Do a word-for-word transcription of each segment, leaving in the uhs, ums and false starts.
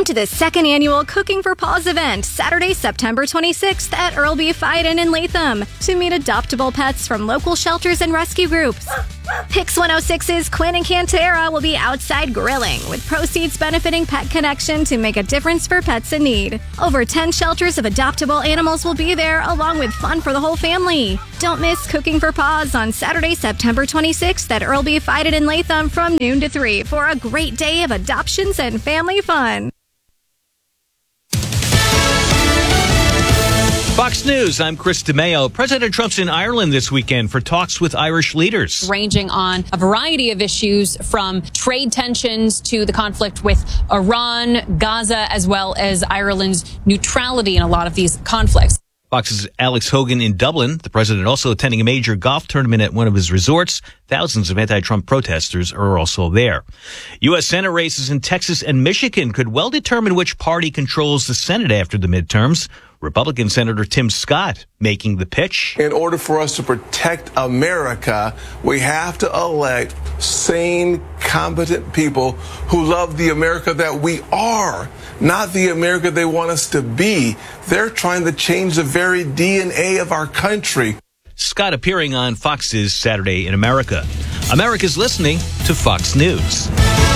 to the second annual Cooking for Paws event, Saturday, September twenty-sixth at Earl B. Fiden in Latham, to meet adoptable pets from local shelters and rescue groups. Pix one oh six's Quinn and Cantera will be outside grilling, with proceeds benefiting Pet Connection to make a difference for pets in need. Over ten shelters of adoptable animals will be there, along with fun for the whole family. Don't miss Cooking for Paws on Saturday, September twenty-sixth at Earl B. Fiden in Latham from noon to three for a great day of adoptions and family fun. Fox News, I'm Chris DeMeo. President Trump's in Ireland this weekend for talks with Irish leaders. Ranging on a variety of issues from trade tensions to the conflict with Iran, Gaza, as well as Ireland's neutrality in a lot of these conflicts. Fox's Alex Hogan in Dublin. The president also attending a major golf tournament at one of his resorts. Thousands of anti-Trump protesters are also there. U S. Senate races in Texas and Michigan could well determine which party controls the Senate after the midterms. Republican Senator Tim Scott making the pitch. In order for us to protect America, we have to elect sane, competent people who love the America that we are, not the America they want us to be. They're trying to change the very D N A of our country. Scott appearing on Fox's Saturday in America. America's listening to Fox News.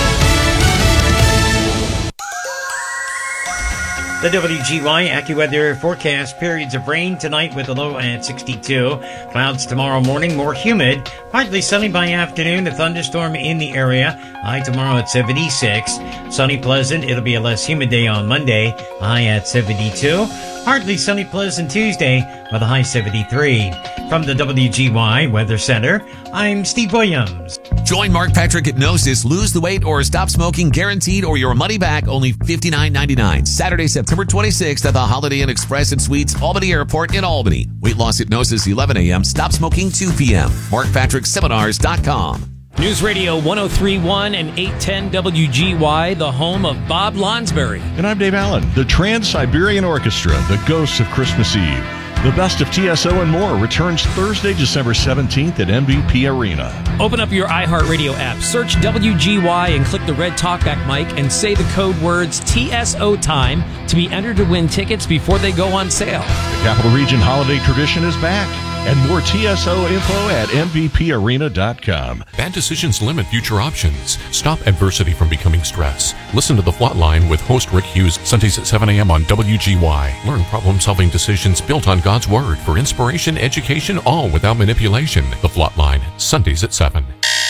The W G Y AccuWeather forecast: periods of rain tonight with a low at sixty-two. Clouds tomorrow morning, more humid. Partly sunny by afternoon, a thunderstorm in the area. High tomorrow at seventy-six. Sunny, pleasant. It'll be a less humid day on Monday. High at seventy-two. Partly sunny, pleasant Tuesday with a high seventy-three. From the W G Y Weather Center, I'm Steve Williams. Join Mark Patrick at Gnosis. Lose the weight or stop smoking guaranteed, or your money back, only fifty-nine ninety-nine. Saturday, September twenty-sixth at the Holiday Inn Express and Suites, Albany Airport in Albany. Weight loss hypnosis, eleven a.m. Stop smoking, two p.m. mark patrick seminars dot com. News Radio one oh three point one and eight ten W G Y, the home of Bob Lonsberry. And I'm Dave Allen. The Trans-Siberian Orchestra, the Ghosts of Christmas Eve. The best of T S O and more returns Thursday, December seventeenth at M V P Arena. Open up your iHeartRadio app, search W G Y and click the red talkback mic and say the code words T S O time to be entered to win tickets before they go on sale. The Capital Region holiday tradition is back. And more T S O info at M V P arena dot com. Bad decisions limit future options. Stop adversity from becoming stress. Listen to The Flatline with host Rick Hughes, Sundays at seven a.m. on W G Y. Learn problem-solving decisions built on God's Word for inspiration, education, all without manipulation. The Flatline, Sundays at seven.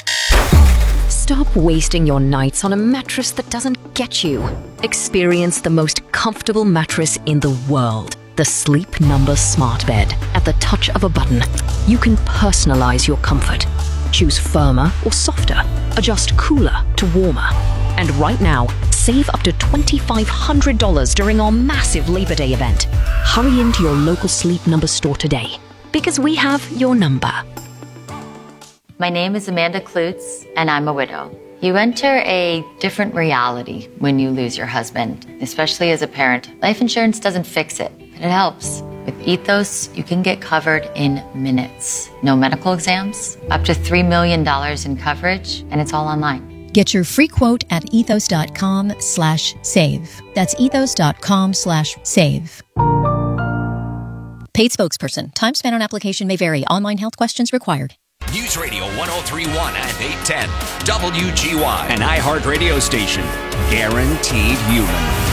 Stop wasting your nights on a mattress that doesn't get you. Experience the most comfortable mattress in the world. The Sleep Number Smart Bed. At the touch of a button, you can personalize your comfort. Choose firmer or softer. Adjust cooler to warmer. And right now, save up to twenty-five hundred dollars during our massive Labor Day event. Hurry into your local Sleep Number store today, because we have your number. My name is Amanda Klutz, and I'm a widow. You enter a different reality when you lose your husband, especially as a parent. Life insurance doesn't fix it, but it helps. With Ethos, you can get covered in minutes. No medical exams, up to three million dollars in coverage, and it's all online. Get your free quote at ethos.com slash save. That's ethos.com slash save. Paid spokesperson. Time spent on application may vary. Online health questions required. News Radio one oh three point one and eight ten. W G Y. An iHeart radio station. Guaranteed human.